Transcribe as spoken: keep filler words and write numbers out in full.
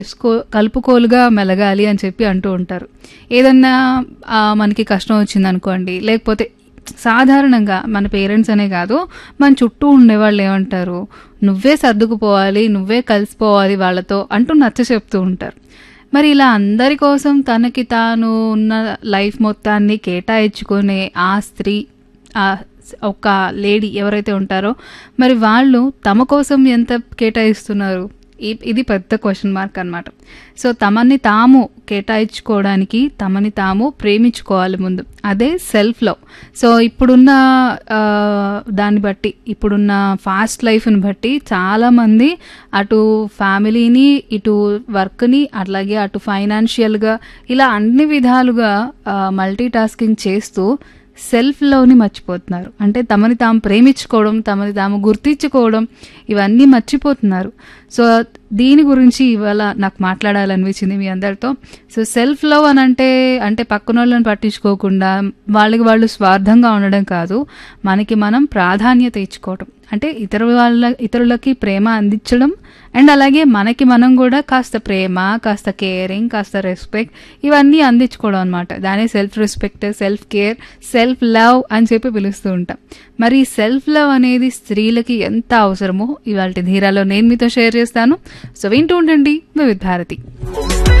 స్కో కలుపుకోలుగా మెలగాలి అని చెప్పి అంటూ ఉంటారు. ఏదన్నా ఆ, మనకి కష్టం వచ్చిందనుకోండి, లేకపోతే సాధారణంగా మన పేరెంట్స్ అనే కాదు, మన చుట్టూ ఉండేవాళ్ళు ఏమంటారు, నువ్వే సర్దుకుపోవాలి, నువ్వే కలిసిపోవాలి వాళ్ళతో అంటూ నచ్చ చెప్తూ ఉంటారు. మరి ఇలా అందరి కోసం తనకి తాను ఉన్న లైఫ్ మొత్తాన్ని కేటాయించుకునే ఆ స్త్రీ, ఆ ఒక లేడీ ఎవరైతే ఉంటారో, మరి వాళ్ళు తమ కోసం ఎంత కేటాయిస్తున్నారు? ఈ- ఇది పెద్ద క్వశ్చన్ మార్క్ అన్నమాట. సో తమని తాము కేటాయించుకోవడానికి తమని తాము ప్రేమించుకోవాలి ముందు. అదే సెల్ఫ్ లవ్. సో ఇప్పుడున్న ఆ, దాన్ని బట్టి, ఇప్పుడున్న ఫాస్ట్ లైఫ్ని బట్టి చాలామంది అటు ఫ్యామిలీని, ఇటు వర్క్ని, అట్లాగే అటు ఫైనాన్షియల్గా, ఇలా అన్ని విధాలుగా మల్టీ టాస్కింగ్ చేస్తూ సెల్ఫ్ లవ్ని మర్చిపోతున్నారు. అంటే తమని తాము ప్రేమించుకోవడం, తమని తాము గుర్తించుకోవడం, ఇవన్నీ మర్చిపోతున్నారు. సో దీని గురించి ఇవాళ నాకు మాట్లాడాలనిపించింది మీ అందరితో. సో సెల్ఫ్ లవ్ అని అంటే అంటే పక్కన వాళ్ళని పట్టించుకోకుండా వాళ్ళకి వాళ్ళు స్వార్థంగా ఉండడం కాదు, మనకి మనం ప్రాధాన్యత ఇచ్చుకోవడం. అంటే ఇతర వాళ్ళ ఇతరులకి ప్రేమ అందించడం, అండ్ అలాగే మనకి మనం కూడా కాస్త ప్రేమ, కాస్త కేరింగ్, కాస్త రెస్పెక్ట్, ఇవన్నీ అందించుకోవడం అనమాట. దాని self respect, self care, self love అని చెప్పి పిలుస్తూ ఉంటాం. మరి సెల్ఫ్ లవ్ అనేది స్త్రీలకి ఎంత అవసరమో ఇవాళ ధీరాలో నేను మీతో షేర్ చేస్తాను. సో వింటూ ఉండండి వివిధ భారతి.